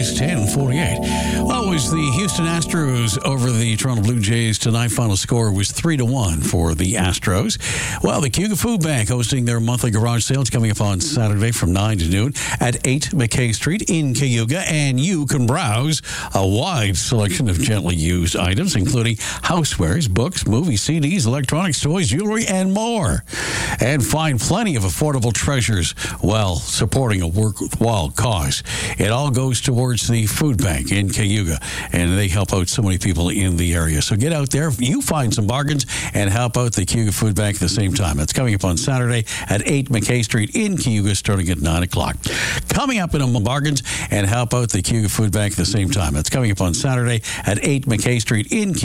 is 10:48. Well, it was the Houston Astros over the Toronto Blue Jays tonight. Final score was 3-1 for the Astros. Well, the Cayuga Food Bank hosting their monthly garage sales coming up on Saturday from 9 to noon at 8 McKay Street in Cayuga. And you can browse a wide selection of gently used items, including housewares, books, movies, CDs, electronics, toys, jewelry, and more. And find plenty of affordable treasures while supporting a worthwhile cause. It all goes towards the food bank in Cayuga, and they help out so many people in the area. So get out there, you find some bargains, and help out the Cayuga Food Bank at the same time. That's coming up on Saturday at 8 McKay Street in Cayuga, starting at 9 o'clock. Coming up in bargains and help out the Cayuga Food Bank at the same time. That's coming up on Saturday at 8 McKay Street in Cayuga.